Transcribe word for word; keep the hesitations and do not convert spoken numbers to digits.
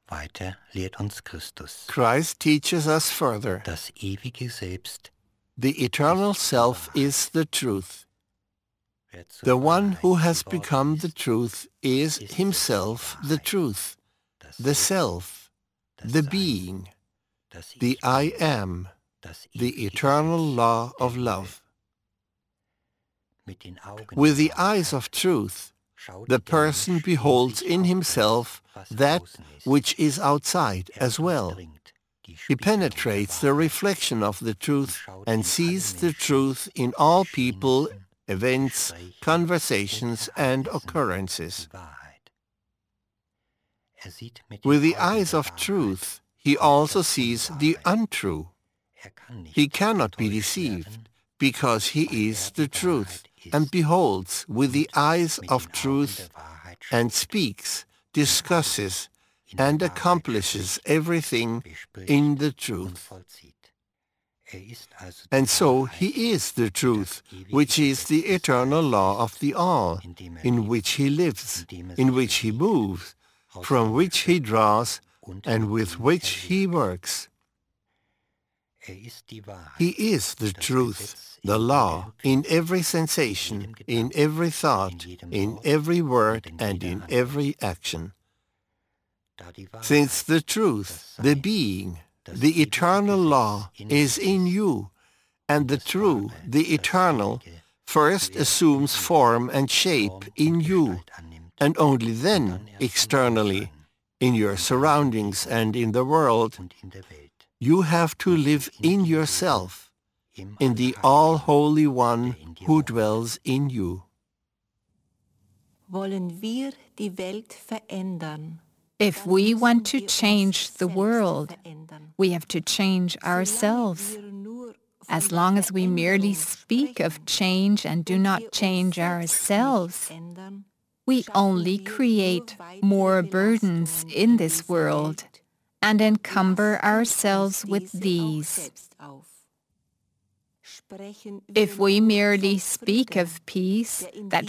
Weiter lehrt uns Christus. Christ teaches us further. Das ewige Selbst, The eternal self is the truth. The one who has become the truth is himself the truth, the self, the being, the I am, the eternal law of love. With the eyes of truth, the person beholds in himself that which is outside as well. He penetrates the reflection of the truth and sees the truth in all people, events, conversations, and occurrences. With the eyes of truth, he also sees the untrue. He cannot be deceived, because he is the truth, and beholds with the eyes of truth, and speaks, discusses, and accomplishes everything in the truth. And so he is the truth, which is the eternal law of the all, in which he lives, in which he moves, from which he draws, and with which he works. He is the truth, the law, in every sensation, in every thought, in every word, and in every action. Since the truth, the being, the eternal law is in you, and the true, the eternal, first assumes form and shape in you, and only then externally, in your surroundings and in the world, you have to live in yourself, in the All-Holy One who dwells in you. Wollen wir die Welt verändern? If we want to change the world, we have to change ourselves. As long as we merely speak of change and do not change ourselves, we only create more burdens in this world and encumber ourselves with these. If we merely speak of peace that